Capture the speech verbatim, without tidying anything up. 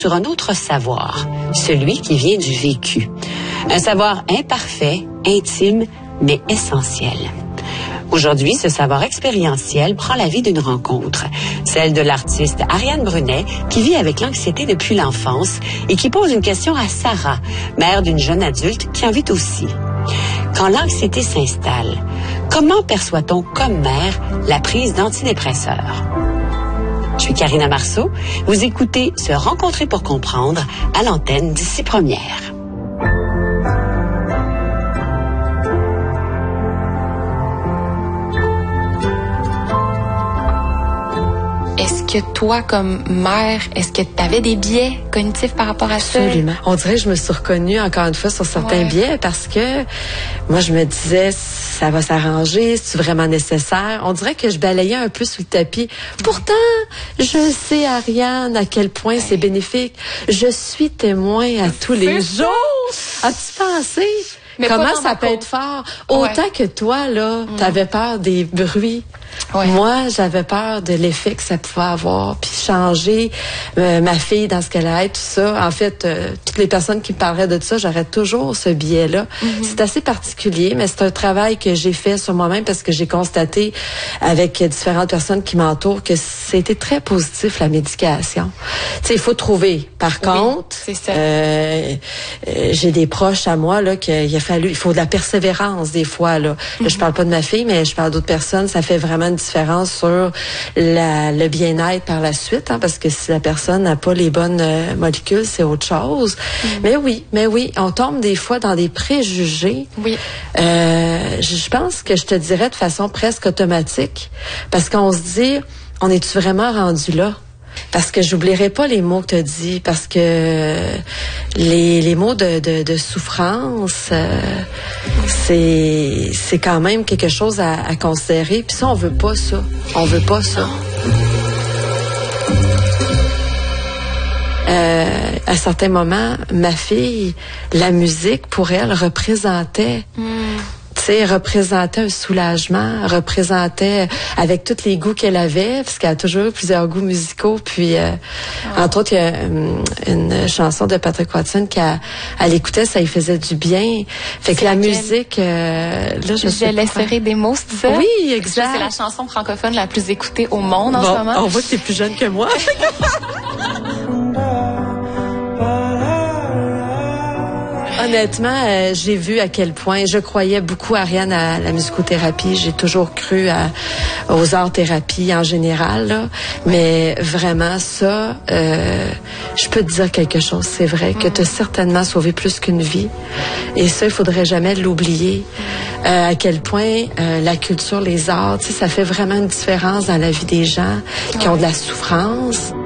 sur un autre savoir, celui qui vient du vécu. Un savoir imparfait, intime, mais essentiel. Aujourd'hui, ce savoir expérientiel prend la vie d'une rencontre, celle de l'artiste Ariane Brunet, qui vit avec l'anxiété depuis l'enfance et qui pose une question à Sarah, mère d'une jeune adulte qui en vit aussi. Quand l'anxiété s'installe, comment perçoit-on comme mère la prise d'antidépresseurs? Je suis Karina Marceau. Vous écoutez Se rencontrer pour comprendre à l'antenne d'Ici Première. Est-ce que toi, comme mère, est-ce que tu avais des biais cognitifs par rapport à ça? Absolument. On dirait que je me suis reconnue encore une fois sur certains ouais. biais parce que moi, je me disais, ça va s'arranger, c'est vraiment nécessaire. On dirait que je balayais un peu sous le tapis. Pourtant, je sais, Ariane, à quel point ouais. c'est bénéfique. Je suis témoin à tous les jours. As-tu pensé? Mais comment ça peut être fort? Autant ouais. que toi, là, mm. t'avais peur des bruits. Ouais. Moi, j'avais peur de l'effet que ça pouvait avoir, puis changer euh, ma fille dans ce qu'elle a, tout ça. En fait, euh, toutes les personnes qui me parleraient de ça, j'aurais toujours ce biais-là. Mm-hmm. C'est assez particulier, mais c'est un travail que j'ai fait sur moi-même parce que j'ai constaté avec différentes personnes qui m'entourent que c'était très positif, la médication. Tu sais, il faut trouver. Par oui, contre, c'est ça. Euh, euh, j'ai des proches à moi là qu'il a fallu, il faut de la persévérance des fois là. Mm-hmm. Là, je parle pas de ma fille, mais je parle d'autres personnes. Ça fait vraiment une différence sur la, le bien-être par la suite, hein, parce que si la personne n'a pas les bonnes euh, molécules, c'est autre chose. Mm. Mais oui, mais oui, on tombe des fois dans des préjugés. Oui. Euh, je pense que je te dirais de façon presque automatique, parce qu'on se dit, on est-tu vraiment rendu là? Parce que j'oublierai pas les mots que tu as dit, parce que les, les mots de, de, de souffrance, euh, c'est, c'est quand même quelque chose à, à considérer. Puis ça, on veut pas ça. On veut pas ça. Euh, à certains moments, ma fille, la musique, pour elle, représentait... Mm. Tu sais, représentait un soulagement, représentait avec tous les goûts qu'elle avait, parce qu'elle a toujours eu plusieurs goûts musicaux. Puis, euh, oh. entre autres, il y a um, une chanson de Patrick Watson qu'elle elle écoutait, ça lui faisait du bien. Fait c'est que la laquelle? musique, euh, là, je, je sais laisse serrer des mots, c'est ça? Oui, exact. C'est la chanson francophone la plus écoutée au monde en bon, ce moment. On voit que t'es plus jeune que moi. Honnêtement, euh, j'ai vu à quel point je croyais beaucoup, Ariane, à la musicothérapie. J'ai toujours cru à, aux arts-thérapies en général, là. Mais vraiment, ça, euh, je peux te dire quelque chose. C'est vrai que tu as certainement sauvé plus qu'une vie. Et ça, il faudrait jamais l'oublier. Euh, à quel point euh, la culture, les arts, tu sais, ça fait vraiment une différence dans la vie des gens qui ont de la souffrance.